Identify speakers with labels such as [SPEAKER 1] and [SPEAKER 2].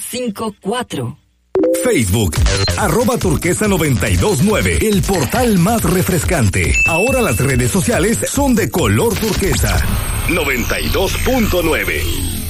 [SPEAKER 1] 954.
[SPEAKER 2] Facebook, @turquesa929, el portal más refrescante. Ahora las redes sociales son de color turquesa. 92.9.